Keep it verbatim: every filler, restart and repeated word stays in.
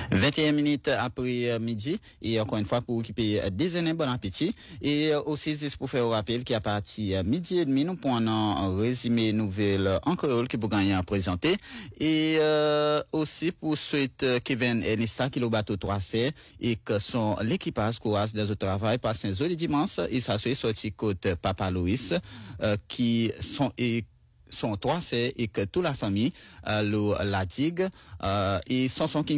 vingt et une minutes après midi, et encore une fois pour occuper déjeuner, bon appétit. Et aussi, juste pour faire un rappel qu'à partir midi et demi, nous prenons un résumé nouvelle en créole qui vous gagner à présenter. Et euh, aussi pour suite Kevin Enissa qui le bateau trois C et que son l'équipage courage dans le travail passe un joli dimanche. Et ça se sorti côté Papa Louis euh, qui sont et sont trois C et que toute la famille euh, le, la digue euh, et sont son